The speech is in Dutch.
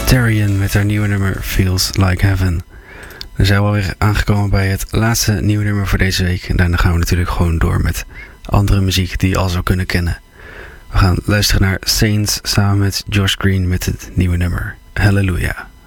Tarian met haar nieuwe nummer Feels Like Heaven. We zijn alweer aangekomen bij het laatste nieuwe nummer voor deze week. En daarna gaan we natuurlijk gewoon door met andere muziek die je al zou kunnen kennen. We gaan luisteren naar Saints samen met Josh Green met het nieuwe nummer Hallelujah.